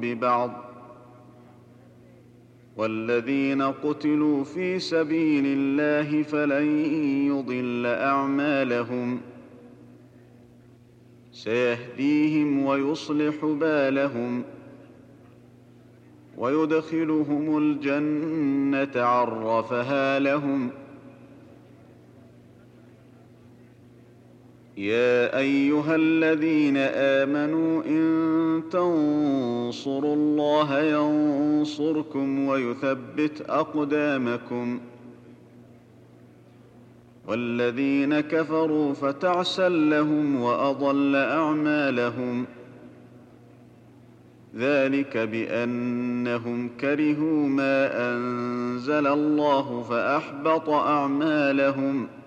ببعض. والذين قتلوا في سبيل الله فلن يضل أعمالهم، سيهديهم ويصلح بالهم ويدخلهم الجنة عرفها لهم. يا أيها الذين آمنوا إن تنصروا الله ينصركم ويثبت أقدامكم. والذين كفروا فتعسا لهم وأضل أعمالهم، ذلك بأنهم كرهوا ما أنزل الله فأحبط أعمالهم.